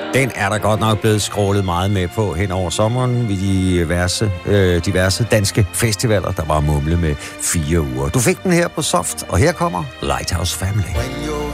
Den er der godt nok blevet scrollet meget med på hen over sommeren ved diverse danske festivaler, der var mumle med 4 uger. Du fik den her på Soft, og her kommer Lighthouse Family.